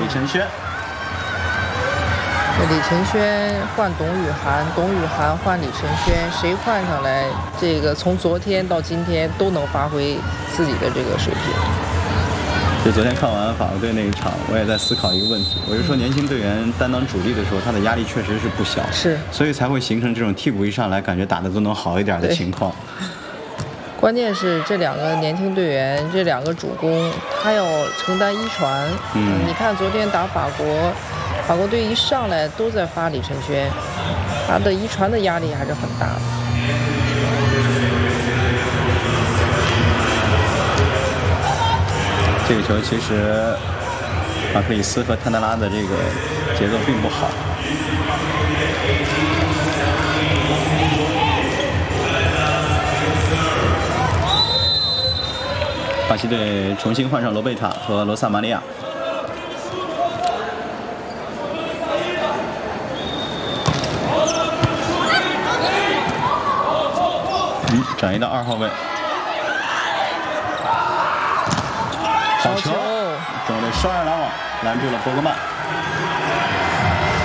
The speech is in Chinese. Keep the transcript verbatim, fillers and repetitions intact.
李承轩。 李承轩换董宇涵，董宇涵换李承轩，谁换上来，这个从昨天到今天都能发挥自己的这个水平。 就昨天看完法国队那一场，我也在思考一个问题，我就说年轻队员担当主力的时候，他的压力确实是不小， 是， 所以才会形成这种替补一上来感觉打得都能好一点的情况。 关键是这两个年轻队员，这两个主攻，他要承担一传。嗯，你看昨天打法国，法国队一上来都在发李承轩，他的一传的压力还是很大的。 这个球其实马克里斯和泰纳拉的这个节奏并不好。巴西队重新换上罗贝塔和罗萨玛利亚。嗯，转移到二号位。好球！中卫队双人拦网，拦住了伯格曼。